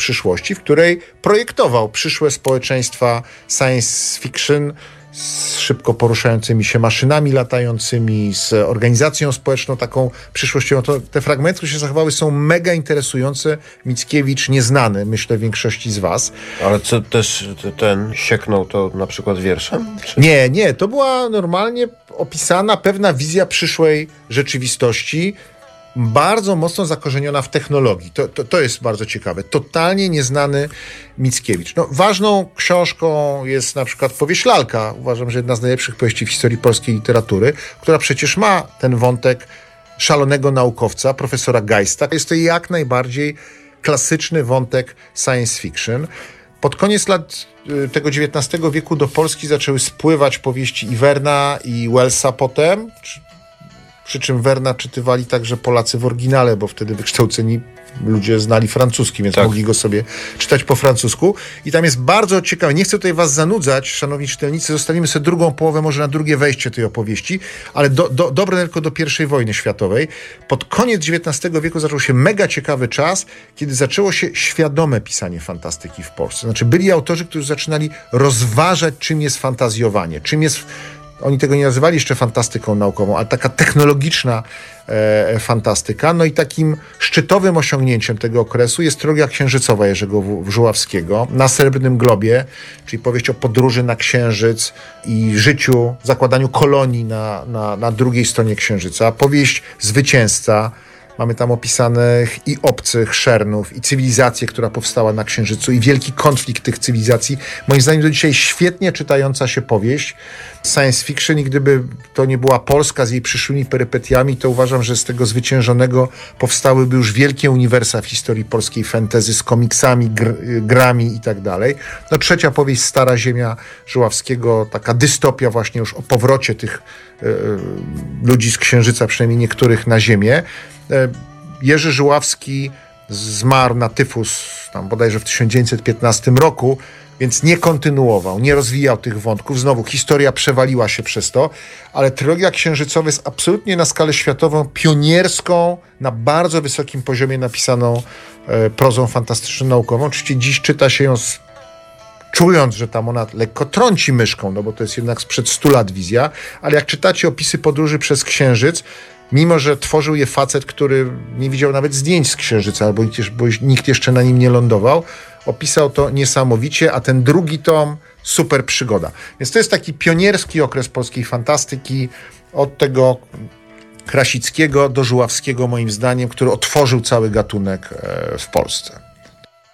przyszłości, w której projektował przyszłe społeczeństwa science fiction z szybko poruszającymi się maszynami latającymi, z organizacją społeczną taką przyszłościową. To te fragmenty, które się zachowały, są mega interesujące. Mickiewicz nieznany, myślę, większości z was. Ale co też ten sieknął to na przykład wierszem? Nie. To była normalnie opisana pewna wizja przyszłej rzeczywistości, bardzo mocno zakorzeniona w technologii. To jest bardzo ciekawe. Totalnie nieznany Mickiewicz. Ważną książką jest na przykład powieść Lalka. Uważam, że jedna z najlepszych powieści w historii polskiej literatury, która przecież ma ten wątek szalonego naukowca, profesora Geista. Jest to jak najbardziej klasyczny wątek science fiction. Pod koniec lat tego XIX wieku do Polski zaczęły spływać powieści i Verna, i Wellsa potem, przy czym Verna czytywali także Polacy w oryginale, bo wtedy wykształceni ludzie znali francuski, więc mogli go sobie czytać po francusku. I tam jest bardzo ciekawe. Nie chcę tutaj was zanudzać, szanowni czytelnicy, zostawimy sobie drugą połowę, może na drugie wejście tej opowieści, ale dobre tylko do I wojny światowej. Pod koniec XIX wieku zaczął się mega ciekawy czas, kiedy zaczęło się świadome pisanie fantastyki w Polsce. Znaczy byli autorzy, którzy zaczynali rozważać, czym jest fantazjowanie, czym jest... Oni tego nie nazywali jeszcze fantastyką naukową, ale taka technologiczna fantastyka. I takim szczytowym osiągnięciem tego okresu jest Trylogia księżycowa Jerzego Żuławskiego Na Srebrnym Globie, czyli powieść o podróży na Księżyc i życiu, zakładaniu kolonii na drugiej stronie Księżyca. Powieść Zwycięzca. Mamy tam opisanych i obcych, Szernów, i cywilizację, która powstała na Księżycu, i wielki konflikt tych cywilizacji. Moim zdaniem do dzisiaj świetnie czytająca się powieść science fiction i gdyby to nie była Polska z jej przyszłymi perypetiami, to uważam, że z tego Zwyciężonego powstałyby już wielkie uniwersa w historii polskiej fantasy z komiksami, grami i tak dalej. Trzecia powieść Stara Ziemia Żuławskiego, taka dystopia właśnie już o powrocie tych ludzi z Księżyca, przynajmniej niektórych, na Ziemię. Jerzy Żuławski zmarł na tyfus tam bodajże w 1915 roku, więc nie kontynuował, nie rozwijał tych wątków. Znowu historia przewaliła się przez to, ale Trylogia księżycowa jest absolutnie na skalę światową pionierską, na bardzo wysokim poziomie napisaną prozą fantastyczno-naukową. Oczywiście dziś czyta się ją czując, że tam ona lekko trąci myszką, bo to jest jednak sprzed 100 lat wizja, ale jak czytacie opisy podróży przez Księżyc, mimo że tworzył je facet, który nie widział nawet zdjęć z Księżyca, albo nikt jeszcze na nim nie lądował, opisał to niesamowicie, a ten drugi tom super przygoda. Więc to jest taki pionierski okres polskiej fantastyki, od tego Krasickiego do Żuławskiego, moim zdaniem, który otworzył cały gatunek w Polsce.